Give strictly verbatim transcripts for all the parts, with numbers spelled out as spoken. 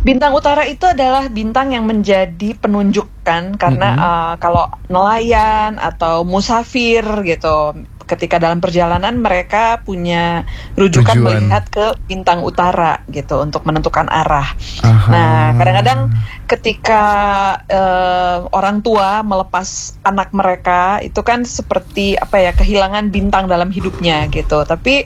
Bintang utara itu adalah bintang yang menjadi penunjukkan karena Mm-hmm. uh, kalau nelayan atau musafir gitu, ketika dalam perjalanan mereka punya rujukan Tujuan. melihat ke bintang utara gitu untuk menentukan arah. Aha. Nah, kadang-kadang ketika uh, orang tua melepas anak mereka itu kan seperti apa ya, kehilangan bintang dalam hidupnya gitu. Tapi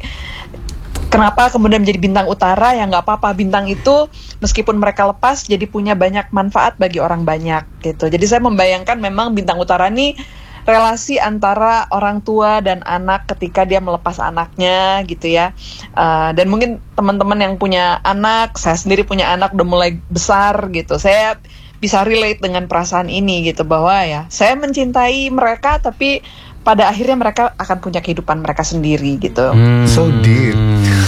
kenapa kemudian menjadi bintang utara? Ya nggak apa-apa, bintang itu meskipun mereka lepas jadi punya banyak manfaat bagi orang banyak gitu. Jadi saya membayangkan memang bintang utara ini relasi antara orang tua dan anak ketika dia melepas anaknya gitu ya. Uh, dan mungkin teman-teman yang punya anak, saya sendiri punya anak udah mulai besar gitu, saya bisa relate dengan perasaan ini gitu, bahwa ya saya mencintai mereka tapi pada akhirnya mereka akan punya kehidupan mereka sendiri gitu. Hmm. So deep.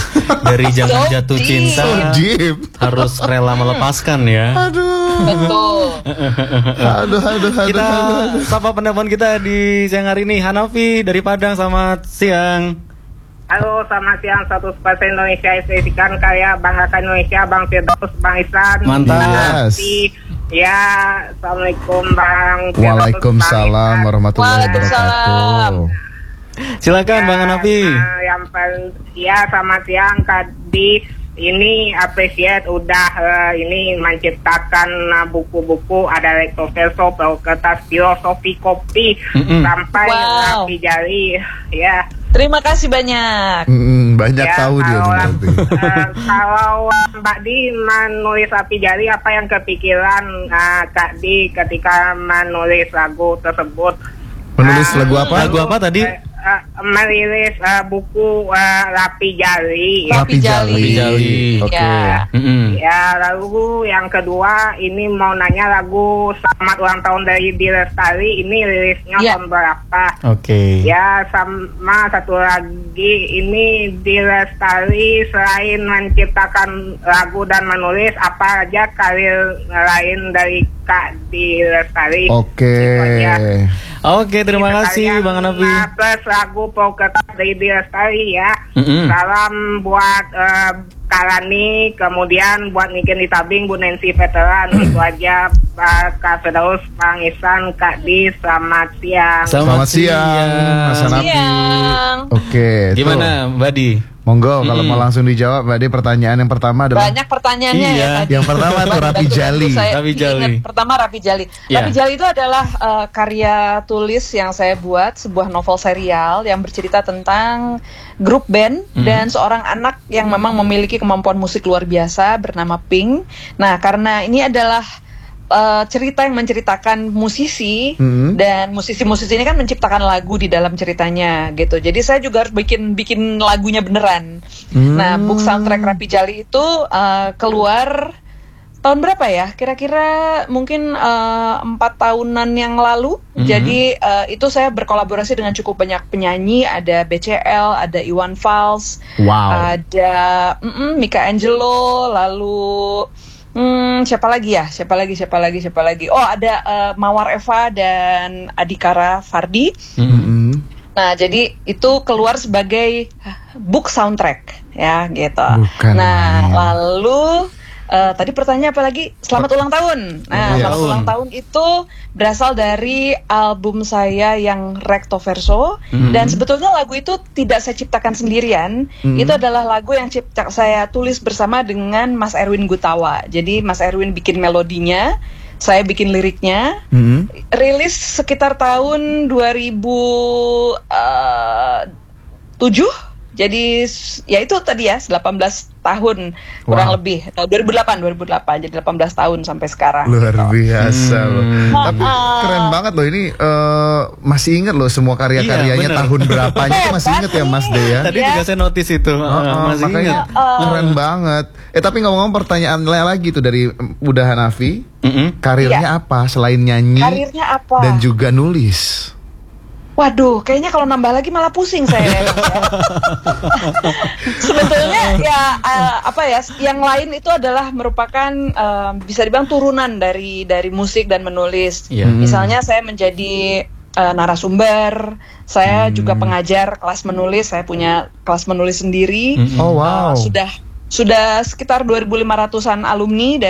Dari jangan So jatuh deep. cinta So deep. harus rela melepaskan ya. Aduh. Betul. Aduh, aduh, aduh, Kita aduh. sapa penelpon kita di siang hari ini, Hanafi dari Padang. Selamat siang. Halo, selamat siang. Satu Spasi Indonesia, Estetikan Karya, Banggakan Indonesia, Bang Firdaus, Bang Ihsan. Mantap. Yes. Ya, Assalamualaikum Bang Firdaus, Waalaikumsalam Bang Ihsan. warahmatullahi Waalaikumsalam. wabarakatuh. Silakan Bang Hanafi. Nah, yang pen- ya, selamat siang tadi. Ini appreciate udah uh, ini menciptakan uh, buku-buku, ada recto verso, kertas filosofi kopi, Mm-mm. sampai Wow. Rapi Jali. Ya. Terima kasih banyak. Mm, banyak Ya, tahu dia nih kalau, berarti. eh, kalau Mbak Di menulis Rapi Jali, apa yang kepikiran uh, Kak Di ketika menulis lagu tersebut? Menulis Eh, lagu apa? Lagu apa tadi? eh, eh, merilis eh, buku eh, Rapi Jali. Rapi Jali. Rapi Jali. Oke. Ya. Mm-mm. Ya, lalu yang kedua ini mau nanya lagu Selamat Ulang Tahun dari Di Lestari, ini rilisnya Ya. tahun berapa? Oke. Ya, sama satu lagi, ini Di Lestari selain menciptakan lagu dan menulis, apa aja karir lain dari Kak Di Lestari? Oke. Itu aja. Oke, terima kasih Sekalian, Bang Hanafi. nah, plus lagu Poketas dari Di Lestari ya. Mm-mm. Salam buat eh, Kalani, kemudian buat Niken di Tabing, Bu Nancy Veteran. Itu aja, Pak Kak Firdaus, Bang Ihsan, Kak Di, selamat siang. Selamat siang, Mas Hanafi. Siang. Oke. tuh. Gimana Mbak Di? Monggo kalau Mm-mm. mau langsung dijawab, Mbak De. Pertanyaan yang pertama adalah Banyak pertanyaannya Iya. ya tadi. Yang pertama tuh Banyak Rapi lagu-lagu Jali. saya Rapi Jali. ingat. Pertama Rapi Jali. Iya. Rapi Jali itu adalah uh, karya tulis yang saya buat, sebuah novel serial yang bercerita tentang grup band Mhm. dan seorang anak yang memang memiliki kemampuan musik luar biasa bernama Pink. Nah, karena ini adalah uh, cerita yang menceritakan musisi Mhm. dan musisi-musisi ini kan menciptakan lagu di dalam ceritanya gitu. Jadi saya juga harus bikin bikin lagunya beneran. Hmm. Nah, book soundtrack Rapi Jali itu uh, keluar tahun berapa ya? Kira-kira mungkin uh, empat tahunan yang lalu. Mhm. Jadi uh, itu saya berkolaborasi dengan cukup banyak penyanyi. Ada B C L, ada Iwan Fals, Wow. ada mm-mm, Mika Angelo, lalu hmm, siapa lagi ya? Siapa lagi? Siapa lagi? Siapa lagi? Oh, ada uh, Mawar Eva dan Adhikara Fardi. Mm-mm. Mm-mm. Nah, jadi itu keluar sebagai book soundtrack ya gitu. Bukan Nah, main. lalu eh, tadi pertanyaan apa lagi? Selamat ulang tahun. Nah, Iya. selamat ulang tahun itu berasal dari album saya yang Recto Verso. Mhm. Dan sebetulnya lagu itu tidak saya ciptakan sendirian. Mhm. Itu adalah lagu yang cipta saya tulis bersama dengan Mas Erwin Gutawa. Jadi Mas Erwin bikin melodinya, saya bikin liriknya. Mm-mm. Rilis sekitar tahun dua ribu tujuh. Jadi s- ya itu tadi ya delapan belas tahun kurang Wow. lebih. Tahun dua ribu delapan, dua ribu delapan. Jadi delapan belas tahun sampai sekarang. Luar gitu. biasa Hmm. loh. Tapi Maaf. keren banget loh ini, eh, masih inget loh semua karya-karyanya Iya, bener. tahun berapanya itu masih inget ya Mas De ya. Tadi Iya. juga saya notice itu. Oh, Ah, oh, masih makanya ingat. keren banget. Eh tapi ngomong-ngomong pertanyaan lagi tuh dari Bunda Hanafi, Mm-mm. karirnya apa selain nyanyi Karirnya apa? dan juga nulis? Waduh, kayaknya kalau nambah lagi malah pusing saya. Sebetulnya ya eh, apa ya? Yang lain itu adalah merupakan eh, bisa dibilang turunan dari dari musik dan menulis. Iya. Hmm. Misalnya saya menjadi eh, narasumber, saya juga pengajar kelas menulis, saya punya kelas menulis sendiri. Mm-mm. Oh wow. Eh, sudah sudah sekitar dua ribu lima ratusan alumni